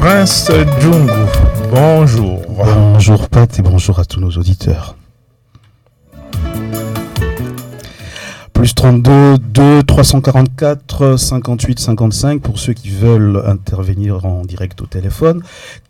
Prince Djungu, bonjour. Bonjour Pat et bonjour à tous nos auditeurs. Plus 32 2 344 58 55 pour ceux qui veulent intervenir en direct au téléphone.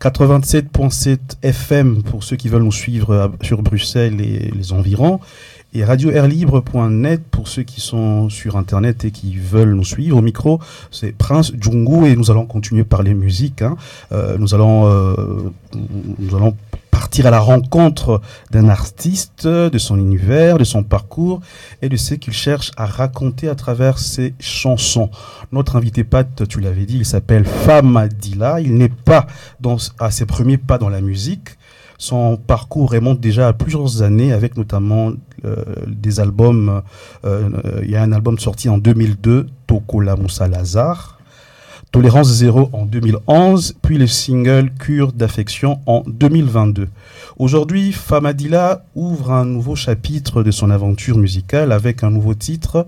87.7 FM pour ceux qui veulent nous suivre sur Bruxelles et les environs. Et radioairlibre.net pour ceux qui sont sur internet et qui veulent nous suivre. Au micro, c'est Prince Djungu et nous allons continuer par les musiques. Nous allons partir à la rencontre d'un artiste, de son univers, de son parcours et de ce qu'il cherche à raconter à travers ses chansons. Notre invité Pat, tu l'avais dit, il s'appelle Fama Dila. Il n'est pas à ses premiers pas dans la musique. Son parcours remonte déjà à plusieurs années avec notamment des albums. Il y a un album sorti en 2002, Tokola Moussa Lazare, Tolérance Zéro en 2011, puis le single Cure d'affection en 2022. Aujourd'hui, Fama Dila ouvre un nouveau chapitre de son aventure musicale avec un nouveau titre,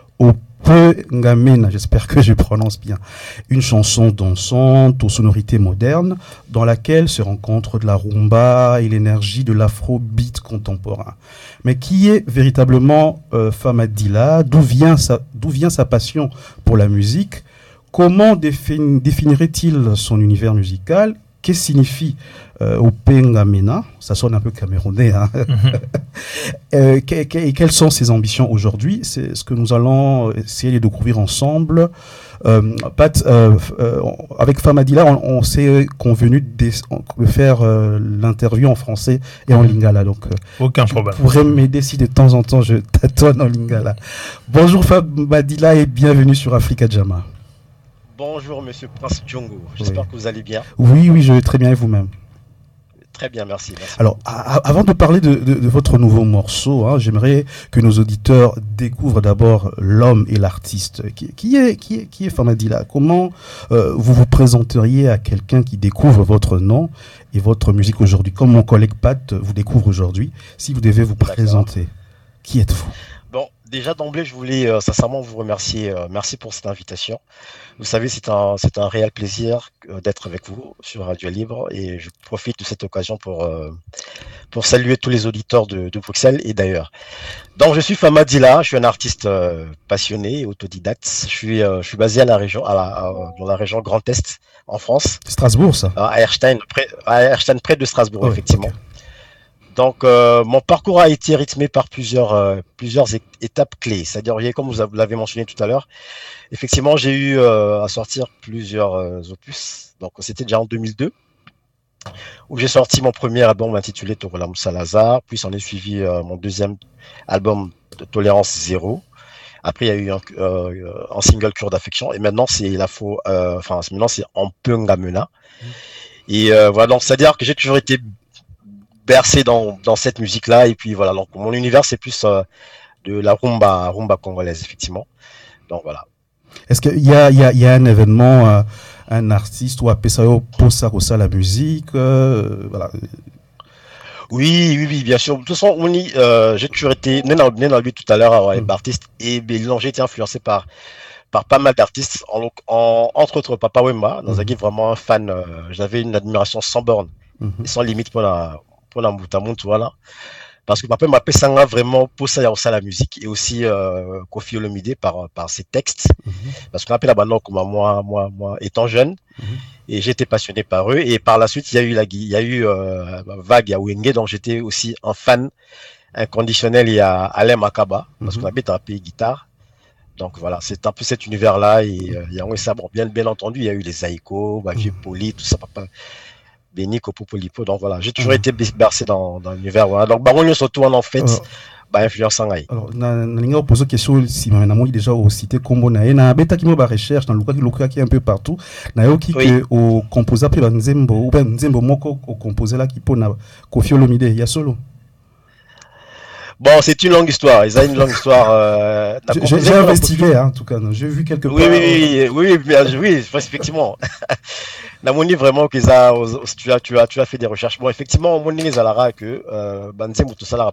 Ngamena, j'espère que je prononce bien. Une chanson dansante aux sonorités modernes dans laquelle se rencontrent de la rumba et l'énergie de l'afrobeat contemporain. Mais qui est véritablement Fama Dila? D'où vient sa passion pour la musique? Comment définirait-il son univers musical? Qu'est-ce que signifie Ngamena? Ça sonne un peu camerounais. Hein. Et quelles sont ses ambitions aujourd'hui? C'est ce que nous allons essayer de découvrir ensemble. Pat, avec Fama Dila, on s'est convenu de faire l'interview en français et en lingala. Donc, aucun problème. Tu pourrais m'aider si de temps en temps je tâtonne en lingala. Bonjour Fama Dila et bienvenue sur Africa Jama. Bonjour Monsieur Prince Djungu, j'espère que vous allez bien. Oui, je vais très bien et vous-même. Très bien, merci. Alors, avant de parler de votre nouveau morceau, j'aimerais que nos auditeurs découvrent d'abord l'homme et l'artiste. Qui est Fama Dila? Comment vous vous présenteriez à quelqu'un qui découvre votre nom et votre musique aujourd'hui? Comme mon collègue Pat vous découvre aujourd'hui, si vous devez vous présenter, qui êtes-vous? Bon, déjà d'emblée, je voulais sincèrement vous remercier. Merci pour cette invitation. Vous savez, c'est un réel plaisir d'être avec vous sur Radio Libre et je profite de cette occasion pour saluer tous les auditeurs de Bruxelles et d'ailleurs. Donc, je suis Fama Dila, je suis un artiste passionné et autodidacte. Je suis basé dans la région Grand Est, en France. Strasbourg, ça? À Erstein, près de Strasbourg, Oh, effectivement. Okay. Donc, mon parcours a été rythmé par plusieurs étapes clés. C'est-à-dire, comme vous l'avez mentionné tout à l'heure, effectivement, j'ai eu à sortir plusieurs opus. Donc, c'était déjà en 2002, où j'ai sorti mon premier album intitulé Tokola Moussa Lazare. Puis, s'en est suivi mon deuxième album de Tolérance Zéro. Après, il y a eu un single Cure d'affection. Et maintenant, maintenant, c'est Ngamena. Et voilà, donc, c'est-à-dire que j'ai toujours été bercé dans cette musique-là. Et puis voilà, donc mon univers, c'est plus de la rumba congolaise, effectivement. Donc voilà. Est-ce qu'il y a un événement, un artiste ou un Pesayo pour ça la musique voilà. Oui, bien sûr. De toute façon, j'ai toujours été, né dans le but tout à l'heure, artiste, et j'ai été influencé par pas mal d'artistes, entre autres Papa Wemba, dans un guide vraiment un fan. J'avais une admiration sans borne et sans limite pour la voilà. Parce que Papa m'appelle ça vraiment pour ça la musique et aussi Kofi Olomide par ses textes. Parce qu'on appelle la bande comme moi étant jeune et j'étais passionné par eux et par la suite il y a eu Vague à Wenge, donc j'étais aussi un fan inconditionnel. Il y a Alain Makaba parce qu'on habite un pays guitare. Donc voilà, c'est un peu cet univers là et il y a ça, bon, bien entendu, il y a eu les Aïko, Vieux Poli, tout ça, Papa Beniko Popolipo. Donc voilà, j'ai toujours été bercé dans l'univers. Voilà. Donc Baron surtout en fait, influence en aïe. Alors, na pose une question si maintenant déjà au cité combo na beta qui me recherche dans le qui est un peu partout. Na yo qui que au composer après Nzembo ou ben Nzembo moko au composer là qui pour na Kofi Olomide, il y a solo. Bon, c'est une longue histoire. Ils ont une longue histoire. J'ai investigué, en tout cas. J'ai vu quelque part. Oui, effectivement. Namoni vraiment que ça, tu as fait des recherches. Bon, effectivement, mon nez à que Banzem tout ça là